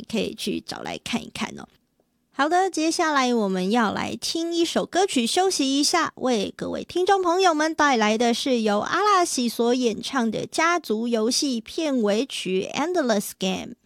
可以去找来看一看哦。好的，接下来我们要来听一首歌曲休息一下，为各位听众朋友们带来的是由阿拉西所演唱的家族游戏片尾曲 Endless Game。